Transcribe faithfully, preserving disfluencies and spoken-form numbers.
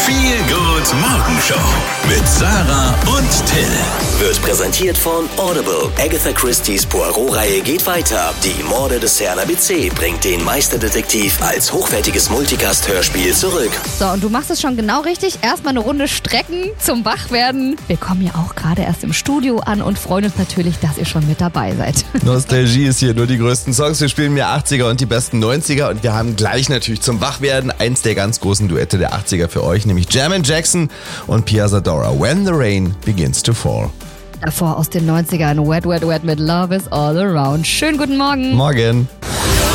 Feel Good Morgenshow mit Sarah und Till. Wird präsentiert von Audible. Agatha Christie's Poirot-Reihe geht weiter. Die Morde des Herrn A B C bringt den Meisterdetektiv als hochwertiges Multicast-Hörspiel zurück. So, und du machst es schon genau richtig. Erstmal eine Runde strecken zum Wachwerden. Wir kommen ja auch gerade erst im Studio an und freuen uns natürlich, dass ihr schon mit dabei seid. Nostalgie ist hier, nur die größten Songs. Wir spielen mehr achtziger und die besten neunziger und wir haben gleich natürlich zum Wachwerden eins der ganz großen Duette der achtziger für euch, nämlich Jermaine Jackson und Pia Zadora. When the Rain Begins to Fall. Davor aus den neunzigern Wet, Wet, Wet mit Love is All Around. Schönen guten Morgen. Morgen.